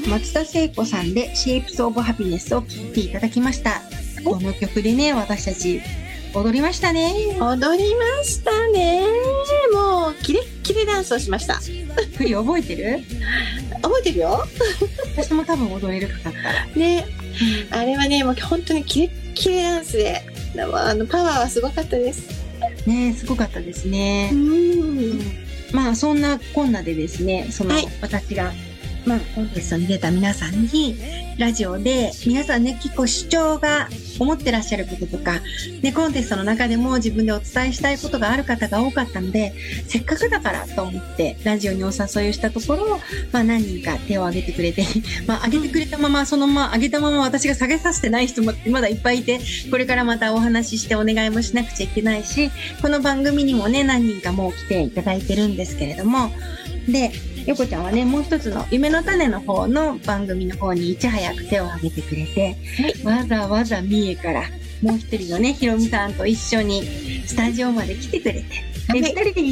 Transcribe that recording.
松田聖子さんで Shapes of Happiness を聴いていただきました。この曲でね、私たち踊りましたね。 踊りましたね。もうキレッキレダンスをしました。 ふり覚えてる？ 覚えてるよ。 私も多分踊れるかったらね、あれはね、もう本当にキレッキレダンスで、パワーはすごかったですね。すごかったですね。まあそんなこんなでですね、私がコンテストに出た皆さんにラジオで皆さんね、結構主張が思ってらっしゃることとかね、コンテストの中でも自分でお伝えしたいことがある方が多かったので、せっかくだからと思ってラジオにお誘いをしたところ、何人か手を挙げてくれて挙げてくれたまま、そのまま挙げたまま私が下げさせてない人もまだいっぱいいて、これからまたお話ししてお願いもしなくちゃいけないし、この番組にもね、何人かもう来ていただいてるんですけれども、でよこちゃんはね、もう一つの夢の種の方の番組の方にいち早く手を挙げてくれて、わざわざ三重からもう一人のね、ひろみさんと一緒にスタジオまで来てくれて、で、二人で